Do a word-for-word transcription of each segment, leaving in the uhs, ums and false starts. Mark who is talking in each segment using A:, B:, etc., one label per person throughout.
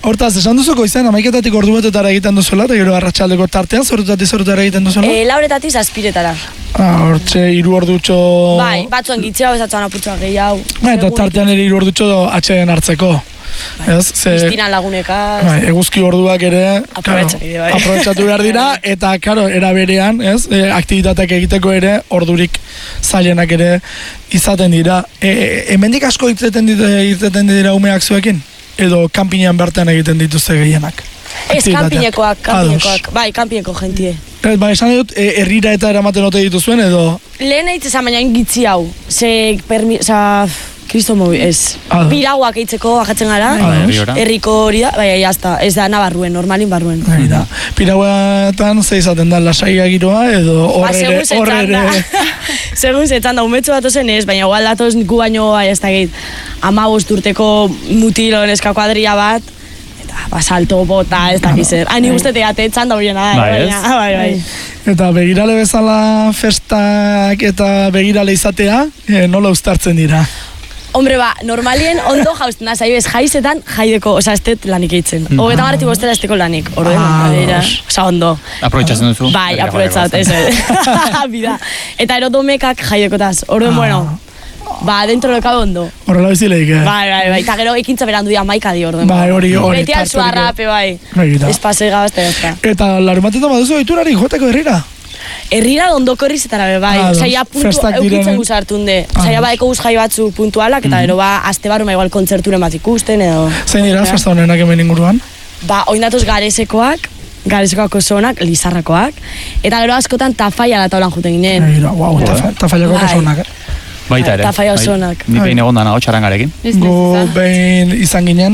A: Hortaz, esan duzuko izan, amaiketatik ordu batetara egiten duzuela, eta gero arratsaldeko tartean, zorutatik zorutara egiten duzuela?
B: E, lauretatik zazpiretara.
A: Ah, hortxe, hiru ordutxo...
B: Bai, batzuan gitzea, bezatzuan apurtxoa gehiago.
A: Bai, eta tartean ere hiru ordutxo atxeden hartzeko.
B: Bai, Iztinan lagunekaz.
A: Bai, eguzki orduak ere...
B: Aprobetxatu bai.
A: Aprobetxatu behar dira, eta, karo, era berean, ez, e, aktibitateak egiteko ere, ordurik zailenak ere izaten dira. E, hemendik asko irteten dira, irteten dira umeak zuekin? Edo kanpinean bertan egiten dituzte gehienak?
B: Ez, kanpinekoak, kanpinekoak, bai, kanpineko jentie.
A: Ez, bai, esan dut, e, herrira eta eramaten ote dituzuen, edo...
B: Lehen egitza zan, baina ingitzi hau. Ze, permi, oza, kristo mobi, ez. Pirauak eitzeko bajatzen gara, herriko hori da, bai, jazta, ez da, nabarruen, normalin barruen.
A: Bai, da. Pirauetan ze izaten da, lasaia giroa, edo horre ere...
B: Segun zetzan da, umetzu bat ozen ez, baina igual datoz gu baino, bai, ez da gehit, amabost urteko mutilo neska kuadria bat, eta, ba, salto, bota, ez da gizer. Haini guztete atetzan da horiena,
C: bai,
B: bai, bai.
A: Eta begirale bezala festak eta begirale izatea, e, nola uztartzen dira?
B: Hombre, ba, normalien ondo jauzten da, zaibez, jaizetan jaideko, oza, ez dut lanik eitzen. Mm. Ogeta marretik bostera ez teko lanik, orden, badera, oza, ondo.
C: Aprovechatzen duzu?
B: Bai, aprovetzat, ez, bida. Eta erodomekak jaidekotaz, orden, bueno, ba, dentro lekado ondo.
A: Horrela bizileik, eh?
B: Bai, bai, bai, eta gero ekintza berandu dia maika di, orden.
A: Bai, hori, hori.
B: Beti alzua rape, bai. Ez pasei gabazte gazta.
A: Eta larumatetan baduzu aiturari, joateko herrira?
B: Herrira ondoko herrizetara be, bai. Ah, Zaila puntu eukitzen guz hartun de. Ah, Zaila baeko guz jai batzu puntualak, eta gero ba, azte baruma igual kontzerturen bat ikusten, edo...
A: Zein dira festa honenak hemen inguruan?
B: Ba, oindatoz garezekoak, garezekoak osonak, lizarrakoak, eta gero askotan tafaia da taulan juten ginen.
A: Egira, guau, tafaiako osonak, eh?
C: Baita ere.
B: Tafaia osonak.
C: Ni behin egon dana, hotxarangarekin.
A: Gu behin izan ginen,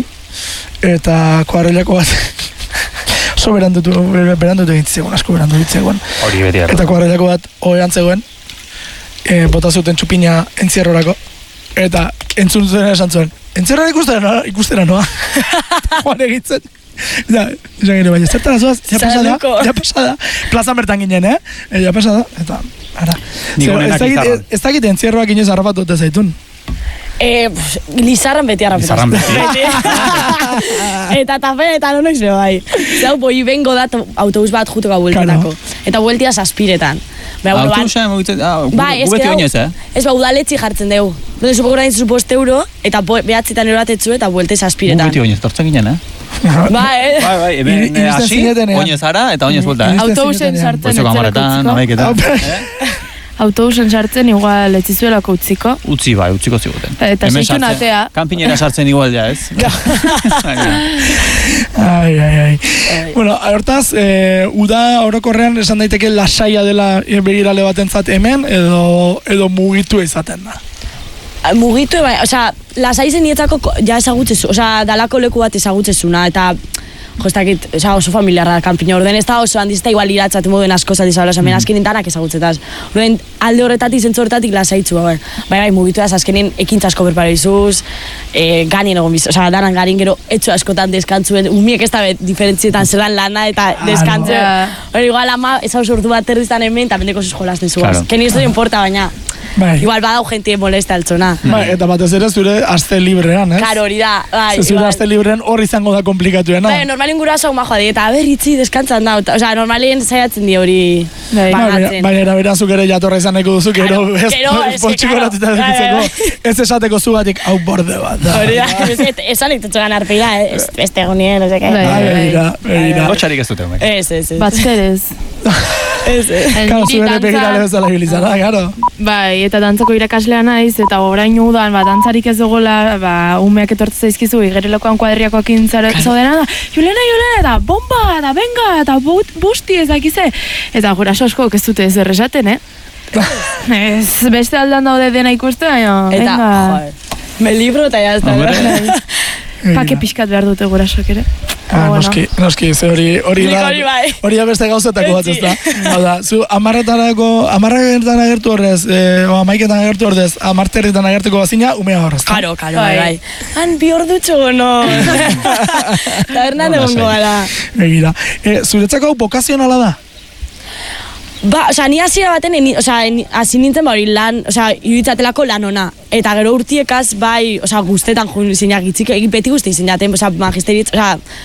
A: eta kuarrelako bat... Oso berandutu, berandutu egintzegoen, asko berandu egintzegoen.
C: Hori beti erro.
A: Eta kuarrelako bat oean zegoen, e, bota zuten txupina entzierrorako, eta entzun zuen esan zuen, entzierrora ikustera, ikustera noa. Joan egitzen. Ja, esan gire, baina, zertara zoaz, ja pasada, ja pasada. Plazan bertan ginen, eh? E, ja pasada, eta, ara. Ez dakit entzierroak inoz harrapatu eta zaitun.
B: Eh, lizarran beti harrapetaz.
C: Lizarran beti.
B: Eta tafen eta nonoiz be bai. Zau, boi bengo dat autobus bat juteko bueltetako. Eta bueltia zazpiretan.
C: Autobusa emogitzen, gu beti oinez, eh?
B: Ez ba, udaletzi jartzen dugu. Donde supo gora dintzu bost euro, eta behatzitan eroatetzu eta buelte zazpiretan.
C: Gu beti oinez, tortzen ginen, eh?
B: Bai, eh?
C: Bai, bai, eben hasi, oinez ara eta oinez buelta, eh?
D: Autobusen sartzen
C: etzera kutziko.
D: Autobusen sartzen igual etzizuelako utziko.
C: Utzi bai, utziko ziguten.
D: Eta seitun atea.
C: Kanpinera sartzen igual ja, ez?
A: Ai, ai, ai. Bueno, hortaz, eh, uda orokorrean esan daiteke lasaia dela begirale batentzat hemen, edo, edo mugitu izaten da.
B: Mugitu, bai, osea, lasai zen nietzako ja ezagutzezu, osea, dalako leku bat ezagutzezuna, eta jo, ez dakit, oso familiarra kanpina, orden ez da oso handizta igual iratzatu moduen asko zati zabela, oza, men azkenin danak ezagutzetaz. Orden alde horretatik, zentzu horretatik lasaitzu, bai, bai, bai, mugitu ez azkenin ekintza asko berpare izuz, e, ganien egon biz, oza, danan garin gero etxo askotan deskantzuen, umiek ez da bet diferentzietan zelan lana eta deskantzuen. Hori, igual ama, ez hau sortu bat erdiztan hemen, eta bendeko sus jolazten zuaz. Keni ez doi importa, baina... Bai. Igual badau jentie molesta altzona.
A: Bai, eta batez ere zure aste librean, ez?
B: Karo, hori da, bai.
A: Zure aste librean hor izango da komplikatuena.
B: Bai, normalien gura hau majoa di, eta aberritzi deskantzan da. Osa, normalien zaiatzen di hori banatzen.
A: Baina eraberazuk ere jatorra izan eko duzu, gero poltsiko ratuta dukitzeko. Ez esateko zugatik, hau borde bat da.
B: Hori da, esan iktetxo gan arpeila, beste egunien, no seke.
A: Begira, begira.
C: Lotxarik ez dute, bai.
B: Ez, ez, ez.
D: Batzerez.
B: Ez, ez.
A: Karo, zubere begirale bezala bilizara, garo.
D: Bai, eta dantzako irakaslea naiz, eta orain udan, ba, dantzarik ez dugola, ba, umeak etortze zaizkizu, igerelokoan kuadriakoak intzara zaudena da, Julena, Julena, eta bomba, eta benga, eta busti ez dakize. Eta guraso asko ez dute ez erresaten, eh? Ez, beste aldan daude dena ikuste, baina,
B: eta, joder, me libro eta jazta.
D: Pake pixkat behar dute gurasoak ere.
A: Ah, noski, noski, ze hori hori da, hori da beste gauzetako bat, ez da. Hau da, zu amarretarako, amarretan agertu horrez, eh, o amaiketan agertu horrez, amarterritan agertuko bazina, umea horrez.
B: Karo, karo, bai, bai. Han bi hor dutxo gono. Tabernan egongo gara.
A: Egira. Eh, zuretzako hau bokazionala da?
B: Ba, oza, ni hasiera baten, oza, hasi nintzen ba hori lan, oza, iruditzatelako lan ona. Eta gero urtiekaz, bai, oza, guztetan joan zinak itzik, egin beti guzti izin jaten, oza, magisteritz, oza,